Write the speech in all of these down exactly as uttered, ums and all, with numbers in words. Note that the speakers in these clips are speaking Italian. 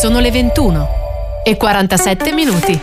Sono le ventuno e quarantasette minuti.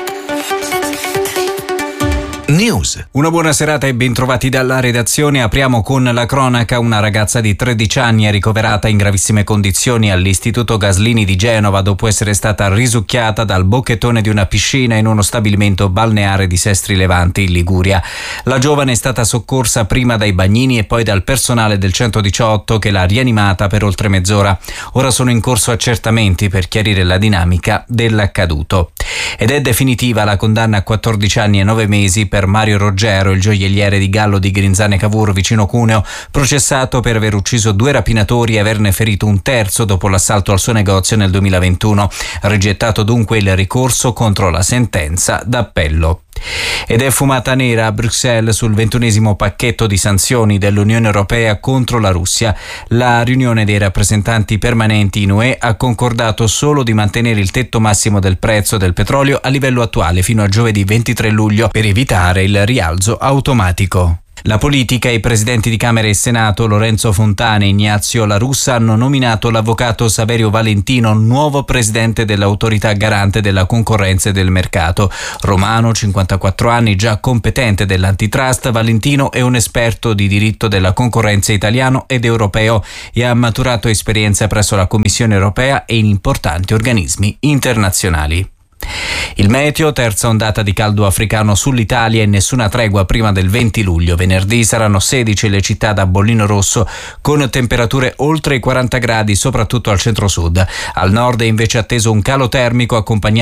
News. Una buona serata e bentrovati dalla redazione. Apriamo con la cronaca. Una ragazza di tredici anni è ricoverata in gravissime condizioni all'Istituto Gaslini di Genova dopo essere stata risucchiata dal bocchettone di una piscina in uno stabilimento balneare di Sestri Levante in Liguria. La giovane è stata soccorsa prima dai bagnini e poi dal personale del centodiciotto che l'ha rianimata per oltre mezz'ora. Ora sono in corso accertamenti per chiarire la dinamica dell'accaduto. Ed è definitiva la condanna a quattordici anni e nove mesi per Mario Roggero, il gioielliere di Gallo di Grinzane Cavour vicino Cuneo, processato per aver ucciso due rapinatori e averne ferito un terzo dopo l'assalto al suo negozio nel duemilaventuno. Rigettato dunque il ricorso contro la sentenza d'appello. Ed è fumata nera a Bruxelles sul ventunesimo pacchetto di sanzioni dell'Unione Europea contro la Russia. La riunione dei rappresentanti permanenti in U E ha concordato solo di mantenere il tetto massimo del prezzo del petrolio a livello attuale fino a giovedì ventitré luglio per evitare il rialzo automatico. La politica e i presidenti di Camera e Senato Lorenzo Fontana e Ignazio La Russa hanno nominato l'avvocato Saverio Valentino nuovo presidente dell'autorità garante della concorrenza e del mercato. Romano, cinquantaquattro anni, già competente dell'antitrust, Valentino è un esperto di diritto della concorrenza italiano ed europeo e ha maturato esperienza presso la Commissione europea e in importanti organismi internazionali. Il meteo, terza ondata di caldo africano sull'Italia e nessuna tregua prima del venti luglio. Venerdì saranno sedici le città da bollino rosso con temperature oltre i quaranta gradi soprattutto al centro-sud. Al nord è invece atteso un calo termico accompagnato